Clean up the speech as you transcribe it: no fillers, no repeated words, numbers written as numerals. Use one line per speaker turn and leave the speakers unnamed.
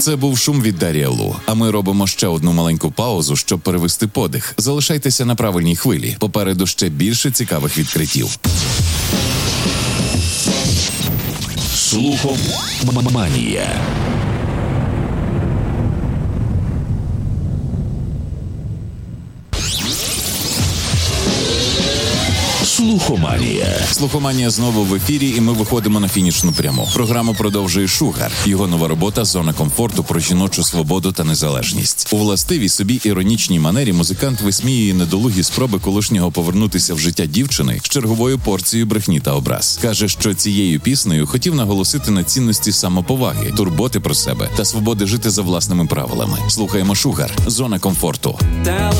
Це був шум від Дарія Лу. А ми робимо ще одну маленьку паузу, щоб перевести подих. Залишайтеся на правильній хвилі. Попереду ще більше цікавих відкриттів.
Слухоманія. Слухоманія.
Слухоманія знову в ефірі, і ми виходимо на фінішну пряму. Програму продовжує Шугар. Його нова робота «Зона комфорту» про жіночу свободу та незалежність. У властивій собі іронічній манері музикант висміює недолугі спроби колишнього повернутися в життя дівчини з черговою порцією брехні та образ. Каже, що цією піснею хотів наголосити на цінності самоповаги, турботи про себе та свободи жити за власними правилами. Слухаємо Шугар. «Зона комфорту».